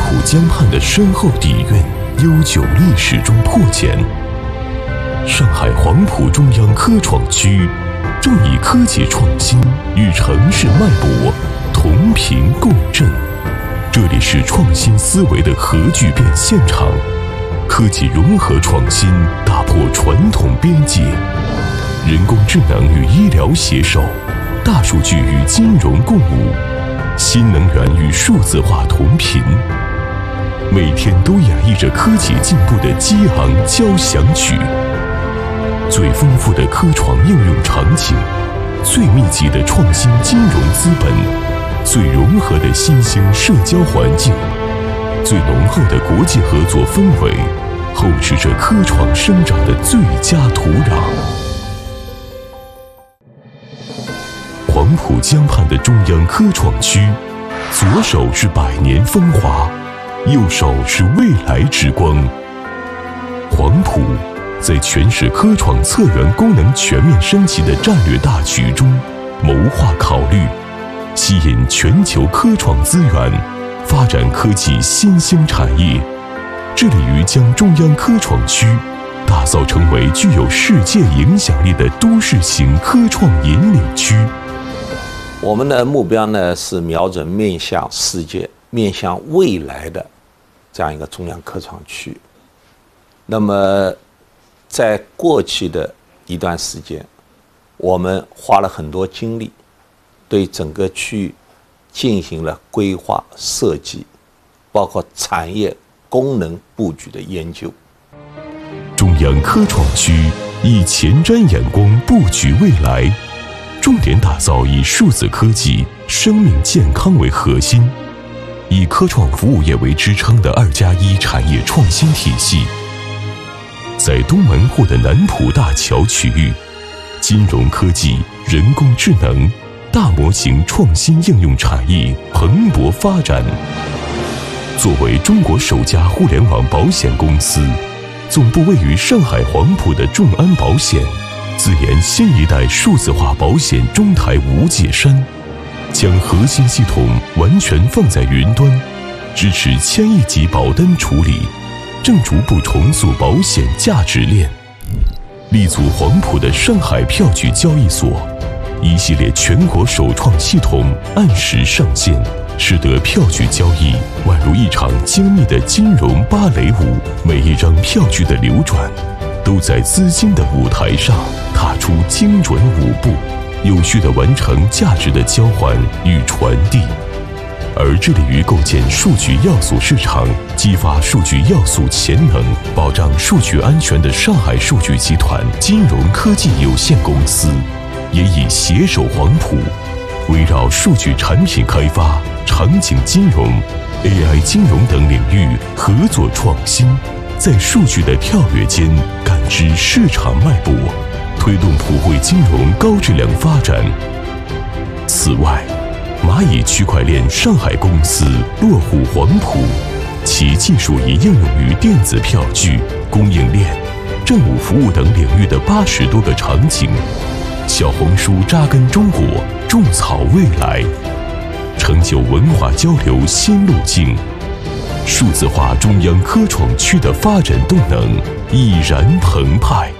浦江畔的深厚底蕴，悠久历史中破茧。上海黄埔中央科创区正以科技创新与城市脉搏同频共振。这里是创新思维的核聚变现场，科技融合创新，打破传统边界，人工智能与医疗携手，大数据与金融共舞，新能源与数字化同频。每天都演绎着科技进步的激昂交响曲。最丰富的科创应用场景，最密集的创新金融资本，最融合的新兴社交环境，最浓厚的国际合作氛围，厚实着科创生长的最佳土壤。黄浦江畔的中央科创区，左手是百年风华，右手是未来之光。黄埔在全市科创策源功能全面升级的战略大局中，谋划考虑，吸引全球科创资源，发展科技新兴产业，致力于将中央科创区打造成为具有世界影响力的都市型科创引领区。 我们的目标呢是瞄准面向世界、面向未来的这样一个中央科创区。那么在过去的一段时间，我们花了很多精力，对整个区域进行了规划设计，包括产业功能布局的研究。 中央科创区以前瞻眼光布局未来，重点打造以数字科技、生命健康为核心，以科创服务业为支撑的2+1产业创新体系。在东门户的南浦大桥区域，金融科技、人工智能、大模型创新应用产业蓬勃发展。作为中国首家互联网保险公司，总部位于上海黄埔的众安保险，自研新一代数字化保险中台无界山，将核心系统完全放在云端，支持1000亿级保单处理，正逐步重塑保险价值链。立足黄埔的上海票据交易所，一系列全国首创系统按时上线，使得票据交易宛如一场精密的金融芭蕾舞，每一张票据的流转都在资金的舞台上踏出精准舞步，有序地完成价值的交换与传递。而致力于构建数据要素市场，激发数据要素潜能，保障数据安全的上海数据集团金融科技有限公司，也已携手黄埔，围绕数据产品开发、场景金融、AI 金融等领域合作创新，在数据的跳跃间感知市场脉搏，推动普惠金融高质量发展。此外，蚂蚁区块链上海公司落户黄埔，其技术已应用于电子票据、供应链、政务服务等领域的80多个场景。小红书扎根中国，种草未来，成就文化交流新路径。数字化中央科创区的发展动能已然澎湃。